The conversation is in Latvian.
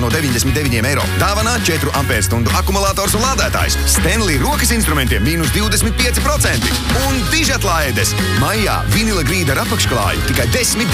no 99 eiro. Dāvanā 4 ampērstundu akumulators un lādētājs. Stanley rokas instrumentiem mīnus 25%. Un dižatlaides. Maijā vinila grīda ar apakšklāju tikai 10